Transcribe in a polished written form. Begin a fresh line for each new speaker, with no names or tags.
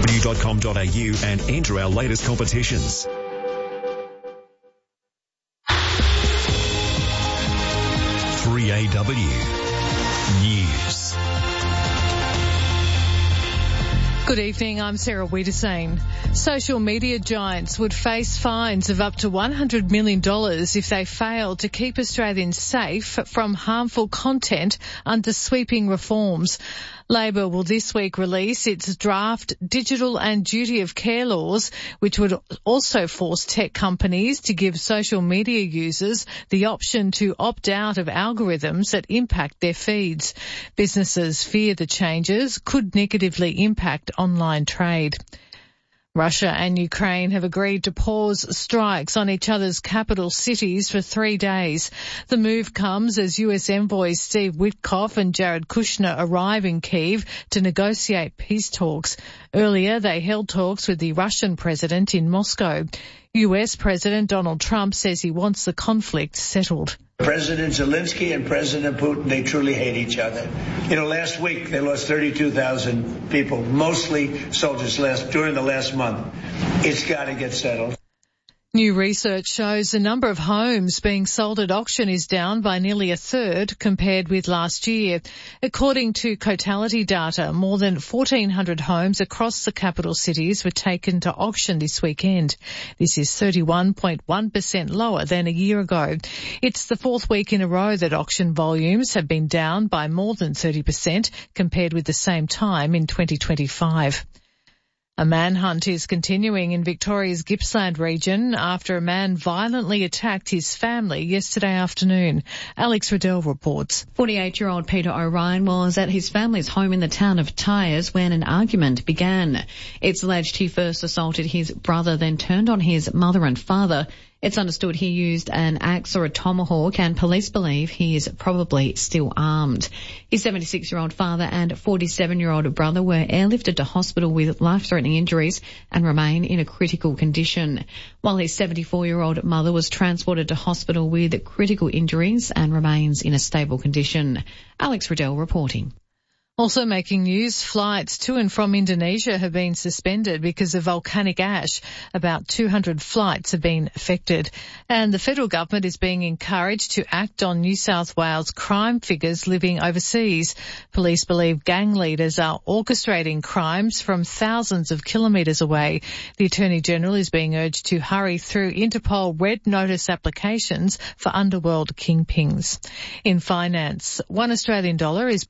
3AW.com.au and enter our latest competitions. News.
Good evening, I'm Sarah Wiedersane. Social media giants would face fines of up to $100 million if they fail to keep Australians safe from harmful content under sweeping reforms. Labor will this week release its draft digital and duty of care laws, which would also force tech companies to give social media users the option to opt out of algorithms that impact their feeds. Businesses fear the changes could negatively impact online trade. Russia and Ukraine have agreed to pause strikes on each other's capital cities for 3 days. The move comes as US envoys Steve Witkoff and Jared Kushner arrive in Kyiv to negotiate peace talks. Earlier, they held talks with the Russian president in Moscow. US President Donald Trump says he wants the conflict settled.
President Zelensky and President Putin, they truly hate each other. Last week they lost 32,000 people, mostly soldiers during the last month. It's got to get settled.
New research shows the number of homes being sold at auction is down by nearly a third compared with last year. According to Cotality data, more than 1,400 homes across the capital cities were taken to auction this weekend. This is 31.1% lower than a year ago. It's the fourth week in a row that auction volumes have been down by more than 30% compared with the same time in 2025. A manhunt is continuing in Victoria's Gippsland region after a man violently attacked his family yesterday afternoon. Alex Riddell reports.
48-year-old Peter O'Ryan was at his family's home in the town of Tyers when an argument began. It's alleged he first assaulted his brother, then turned on his mother and father. It's understood he used an axe or a tomahawk, and police believe he is probably still armed. His 76-year-old father and 47-year-old brother were airlifted to hospital with life-threatening injuries and remain in a critical condition, while his 74-year-old mother was transported to hospital with critical injuries and remains in a stable condition. Alex Riddell reporting.
Also making news, flights to and from Indonesia have been suspended because of volcanic ash. About 200 flights have been affected. And the federal government is being encouraged to act on New South Wales crime figures living overseas. Police believe gang leaders are orchestrating crimes from thousands of kilometres away. The Attorney-General is being urged to hurry through Interpol red notice applications for underworld kingpins. In finance, $1 Australian dollar is